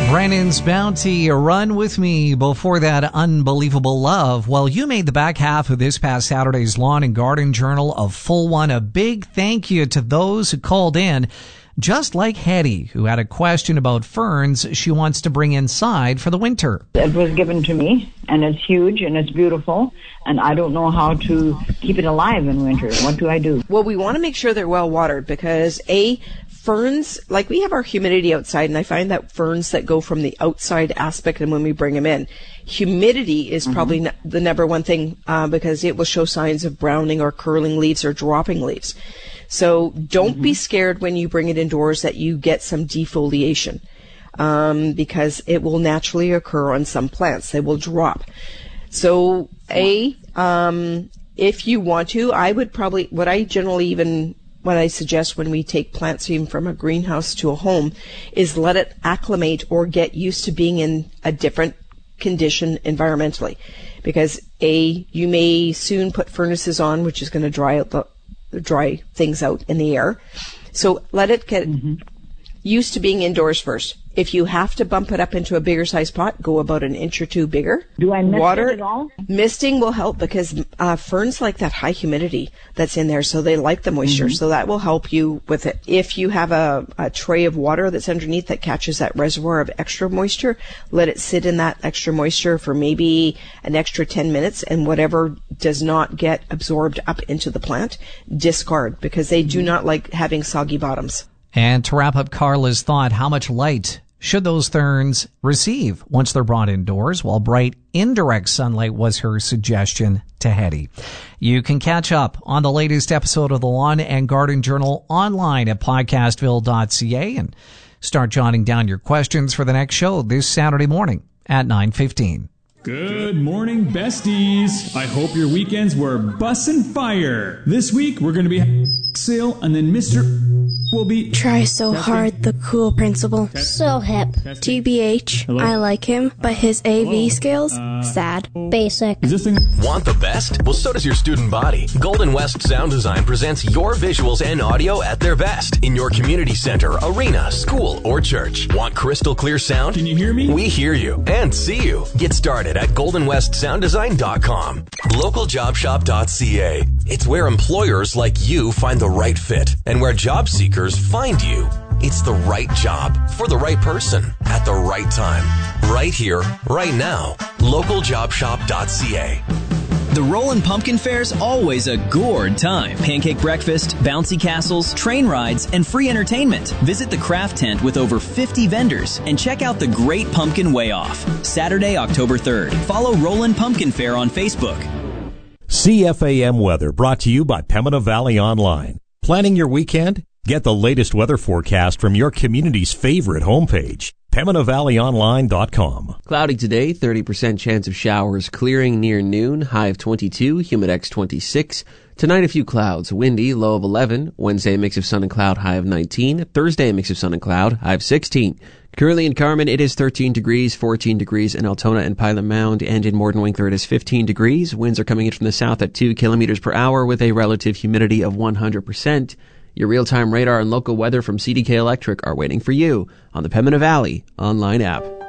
Brennan's Bounty, Run With Me. Before that, Unbelievable Love. Well, you made the back half of this past Saturday's Lawn and Garden Journal a full one. A big thank you to those who called in. Just like Hetty, who had a question about ferns she wants to bring inside for the winter. It was given to me, and it's huge, and it's beautiful, and I don't know how to keep it alive in winter. What do I do? Well, we want to make sure they're well watered because, ferns, like we have our humidity outside, and I find that ferns that go from the outside aspect and when we bring them in, humidity is probably the number one thing because it will show signs of browning or curling leaves or dropping leaves. So don't be scared when you bring it indoors that you get some defoliation because it will naturally occur on some plants. They will drop. So if you want to, I would probably, what I suggest when we take plants even from a greenhouse to a home is let it acclimate or get used to being in a different condition environmentally. Because you may soon put furnaces on, which is going to dry things out in the air. So let it get used to being indoors first. If you have to bump it up into a bigger size pot, go about an inch or two bigger. Do I mist it at all? Misting will help because ferns like that high humidity that's in there, so they like the moisture. So that will help you with it. If you have a tray of water that's underneath that catches that reservoir of extra moisture, let it sit in that extra moisture for maybe an extra 10 minutes, and whatever does not get absorbed up into the plant, discard because they do not like having soggy bottoms. And to wrap up Carla's thought, how much light should those ferns receive once they're brought indoors? Well, bright indirect sunlight was her suggestion to Hetty. You can catch up on the latest episode of the Lawn and Garden Journal online at podcastville.ca and start jotting down your questions for the next show this Saturday morning at 9:15. Good morning, besties. I hope your weekends were bussin' fire. This week, we're going to be sale, and then Mr. will be... Try so hard, the cool principal. So hip. TBH, Hello? I like him, but his AV skills, sad. Basic. Is this thing... Want the best? Well, so does your student body. Golden West Sound Design presents your visuals and audio at their best in your community center, arena, school, or church. Want crystal clear sound? Can you hear me? We hear you and see you. Get started at goldenwestsounddesign.com. Localjobshop.ca. It's where employers like you find the right fit and where job seekers find you. It's the right job for the right person at the right time. Right here, right now. Localjobshop.ca. The Rollin' Pumpkin Fair's always a gourd time. Pancake breakfast, bouncy castles, train rides, and free entertainment. Visit the craft tent with over 50 vendors and check out the Great Pumpkin Way Off. Saturday, October 3rd. Follow Rollin' Pumpkin Fair on Facebook. CFAM weather brought to you by Pembina Valley Online. Planning your weekend? Get the latest weather forecast from your community's favorite homepage. PembinaValleyOnline.com. Cloudy today, 30% chance of showers clearing near noon, high of 22, humidex 26. Tonight a few clouds, windy, low of 11. Wednesday a mix of sun and cloud, high of 19. Thursday a mix of sun and cloud, high of 16. Currently in Carmen it is 13 degrees, 14 degrees in Altona and Pilot Mound, and in Morton-Winkler it is 15 degrees. Winds are coming in from the south at 2 kilometers per hour with a relative humidity of 100%. Your real-time radar and local weather from CDK Electric are waiting for you on the Pembina Valley online app.